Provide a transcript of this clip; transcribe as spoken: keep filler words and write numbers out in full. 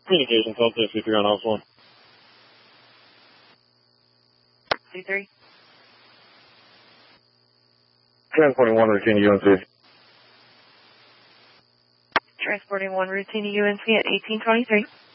Communication, Delta C three on house one. C three. Transporting one routine to U N C. Transporting one routine to U N C at eighteen twenty-three.